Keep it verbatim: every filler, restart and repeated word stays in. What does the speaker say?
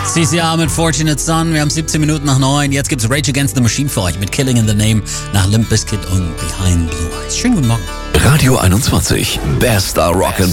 C C R mit Fortunate Son. Wir haben siebzehn Minuten nach neun. Jetzt gibt's Rage Against the Machine für euch mit Killing in the Name nach Limp Bizkit und Behind Blue Eyes. Schönen guten Morgen. Radio einundzwanzig. Bester Rock